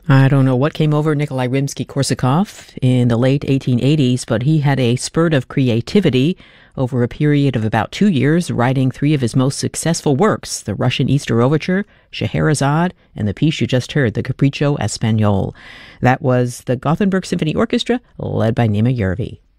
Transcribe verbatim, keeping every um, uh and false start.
I don't know what came over Nikolai Rimsky-Korsakov in the late eighteen eighties, but he had a spurt of creativity over a period of about two years, writing three of his most successful works, the Russian Easter Overture, Scheherazade, and the piece you just heard, the Capriccio Espagnole. That was the Gothenburg Symphony Orchestra, led by Nima Järvi.